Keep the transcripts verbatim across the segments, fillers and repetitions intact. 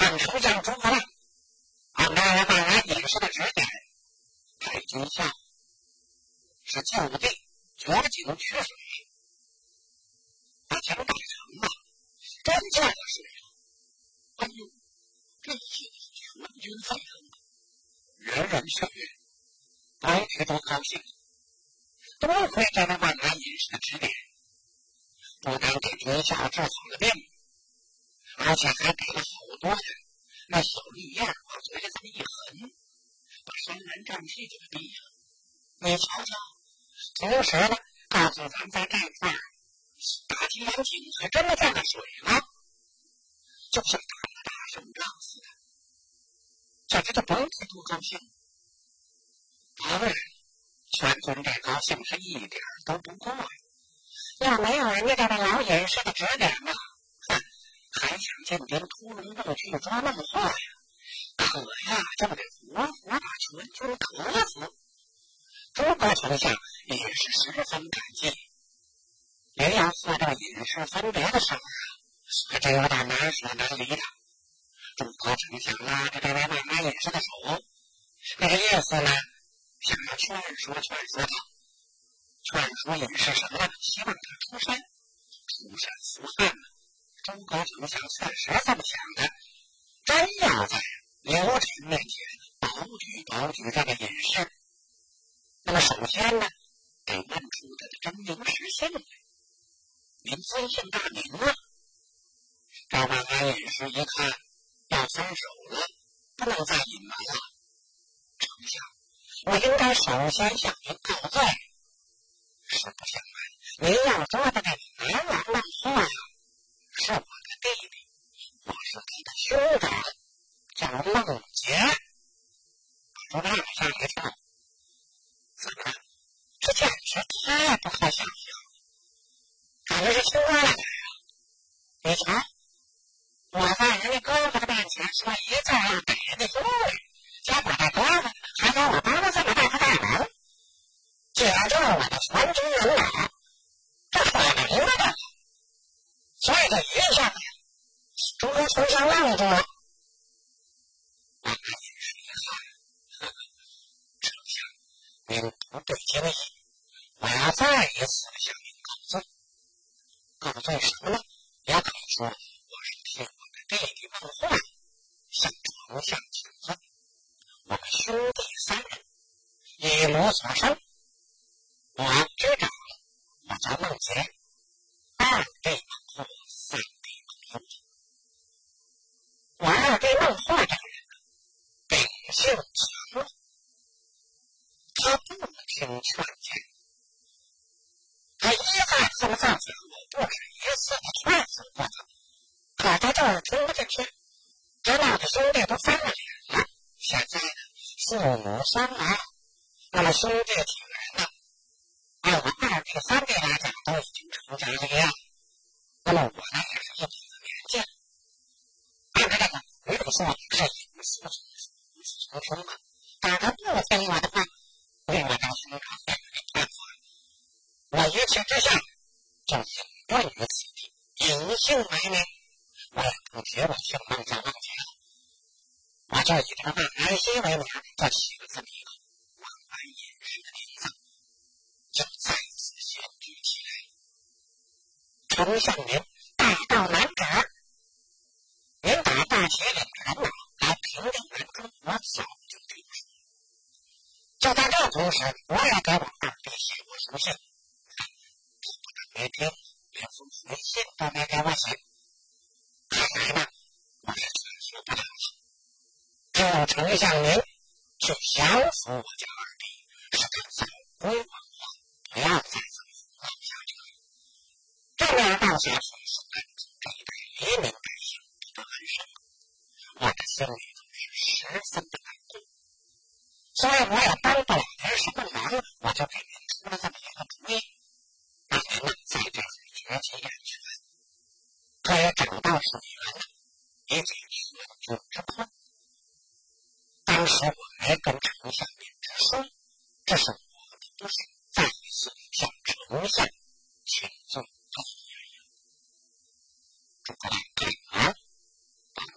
按丞相诸葛亮按照万安隐士的指点，派军校是就地掘井取水，把井打成了，真叫的是哎呦，这些全军沸腾，人人雀跃，白皮都高兴，多亏这位万安隐士的指点，不但给军校治好了病，而且还给了好多人那小绿叶往嘴里这么一横，把山南瘴气就给逼了。你瞧瞧，同时呢，告诉咱在这块儿打几眼井还真的见了水了，就像打了打胜仗似的，这这就甭提多高兴。当然，全军这高兴是一点都不过呀。要没有人家这位老隐士的指点嘛，哼，还想进兵屠龙洞去抓孟获呀？可呀，就得活活把全军渴死。诸葛丞相也是十分感激，也要和这隐士分别的时候啊，还真有点难舍难离的。诸葛丞相拉着这位万安隐士的手，那个意思呢，想要劝说劝说他，劝说隐士什么呢？希望他出山，出山扶汉呢。诸葛丞相确实这么想的，真要在刘禅面前保举保举这个隐士，那么首先呢，得问出他的真名实姓来。您尊姓大名啊？这万安隐士一看要分手了，不能再隐瞒了。丞相，我应该首先向您告罪。实不相瞒，您要说的这个南王孟获呀，是我的弟弟，我是他的兄长，叫孟杰。诸葛亮吓一跳，怎么了？这简直太不可想象了，感觉是青蛙来的呀！你瞧，我在人家哥哥的面前说一字要给人家兄弟，结果这哥哥还给我当了这么大个大人，解救我的全军人马，这坏了名了的。所以这一下子，诸葛丞相愣住了。万安隐士一看，丞相，您不对经意，我要再一次向您告罪。告罪什么呢？也可以说，我是替我的弟弟孟获向丞相请罪。我们兄弟三人，一母所生。我知长，我叫孟杰；二弟孟获，三弟孟优。我二弟孟获这人秉性强硬，他不听劝谏，他一再这么造假，我不止一次的劝阻过他，可他就是听不进去，直闹得兄弟都翻了脸了。现在呢，父母双亡，那么兄弟几个人呢，按我二弟三弟来讲都已经成家立业了，那么我呢也是一笔子年纪了，按照这个没有说是隐私重听嘛，但他不听我的话，令我到兄长面前判罚，我一气之下就隐遁于此地，隐姓埋名，我也不提我姓孟叫孟杰了，我就以这个万安熙为名，就起了这么一个万安隐士的名字，就再次显举起来。丞相您大道难止，您打大旗领着人马来平定南中，我早就听说。就在这同时，我也给我二弟写过书信，这不但没听，连封回信都没给我写。看来呢，我是劝说不了了。只有丞相您去降服我家二弟，使他早归文化，不要再这么胡闹下去了。这样倒下去是安抚这一代黎民百姓得安生，我的心里总是十分的难过。所以我也帮不了您什么忙，我就给您出了这么一个主意，让您呢在这儿决其眼权，可以找到水源呢，以解全军之困。当时我没跟丞相您直说，这是我的不是，再一次向丞相请罪。诸葛亮看完，把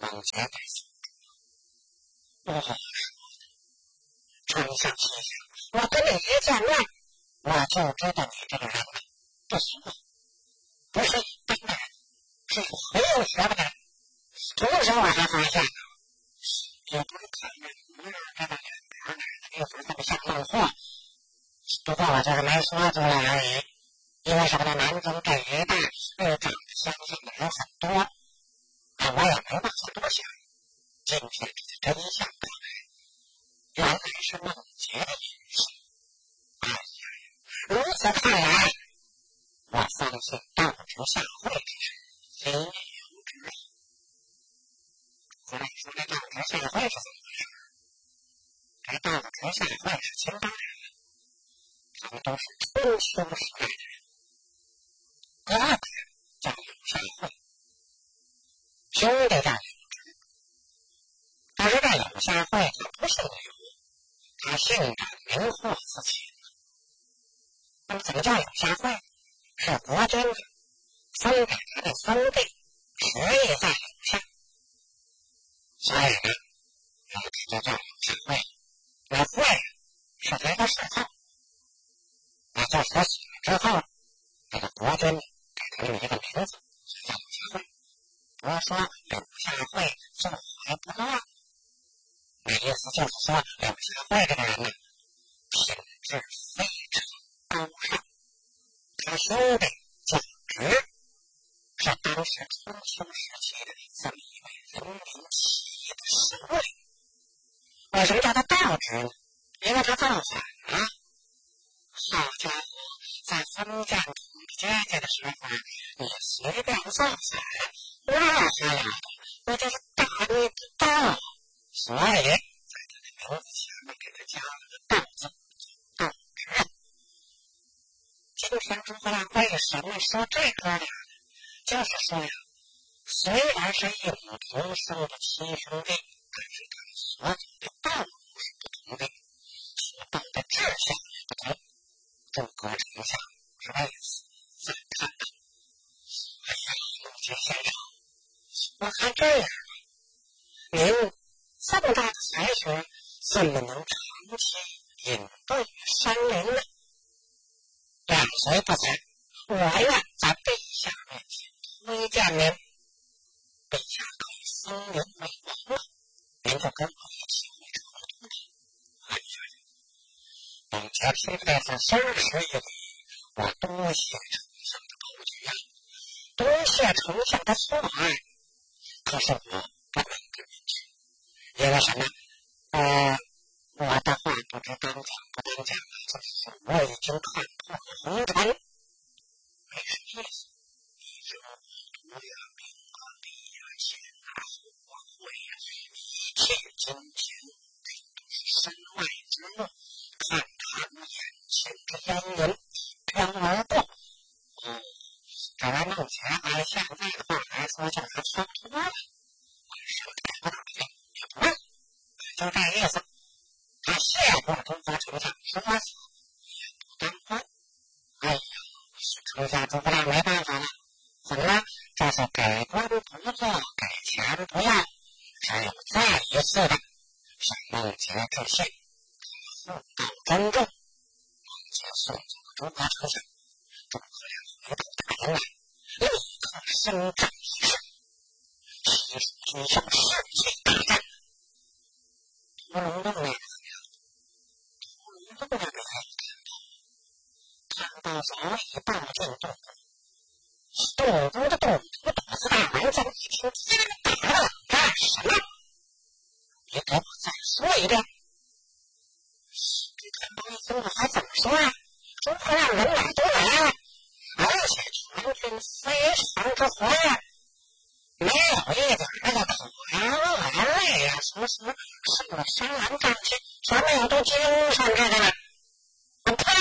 往前在诉诸。我说丞相心想，我跟你一见面，我就知道你这个人了，不行了，不是一般的人，是很有学问的人。同时我还发现呢，也不是看这模样，这个脸哪哪的说这么像孟获，不过我就是没说出来而已。因为什么呢？南京这一带日长得相像的人很多，啊，我也没往下多想。今天这真相道来，原来是孟杰的隐士。哎呀，如此看来，我相信道直下会之事非有之理。再说这道直下会是怎么回事？这道直下会是清当人，他们都是春秋时代的人。哥哥叫柳山会，兄弟叫柳直。可是这柳山会他不姓柳，他姓展名霍自己。那么怎么叫柳山会？是国君分给他的封地，实意在柳山，所以呢，他就叫柳山会。那会是一个谥号，那就说死了之后，这个国君给他这么一个名字，叫柳下惠。我说柳下惠坐怀不乱，那意思就是说柳下惠这个人呢，品质非常高尚。他兄弟叫直，是当时春秋时期的这么一位人民起义的首领。为什么叫他道直呢？因为他造反了。好家伙，在封建统治阶级的时候，你随便造反，那还了得？那这是大逆不道。所以在他的名字前面给他加了个道字，道直。今天诸葛亮为什么说这哥俩呢？就是说呀，虽然是异母同生的亲兄弟，但是他们所走的道路是不同的，所道的志向也不同。诸葛丞相是为此赞叹道：“哎呀，孟杰先生，我看这样吧，您这么大的才学，怎么能长期隐遁于山林呢？两随不才，我愿在陛下面前推荐您，陛下可以封您为王了，您就跟我一起回朝廷吧。”哎呀，孟杰听这是深实一礼，我多谢丞相的保举啊，多谢丞相的错爱。可是我不能跟您去，因为什么？呃，我的话不知当讲不当讲了，就是我已经看破了红尘。没什么意思，你说我读两兵啊，立呀，先啊，后啊，会呀，一切金钱都是身外之物，看看眼前的烟云，一飘而过。嗯，这位孟杰按现在的话来说就是超脱了，什么也不打听，也不问，就这意思。他谢过诸葛丞相，说死也不当官。哎呀，丞相诸葛亮没办法了，怎么了？这是给官不做，给钱不要，只有再一次的向孟杰致谢，厚道珍重。孟杰送走了诸葛丞相，诸葛亮回到大营来，立刻伸展一事，齐蜀军校士气大战。屠龙洞那个怎么样？屠龙洞那个可以看到，看到早已到进洞府。洞中的洞主董四大王将一听，天打了，干什么？你给我再说一遍。这天王一听，我还怎么说啊？诸葛亮人马都来了，而且全军非常之活跃，没有一点那个苦呀、饿呀、累呀，什么什么上了山峦战去，全没有，都精神着的了。我呸！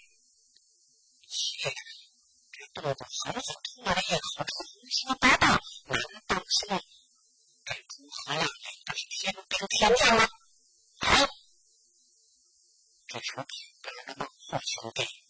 去！这肚子狠狠吐了一口，胡说八道，难道说这诸葛亮领的是天兵天将吗？好，这时候旁边的孟获兄弟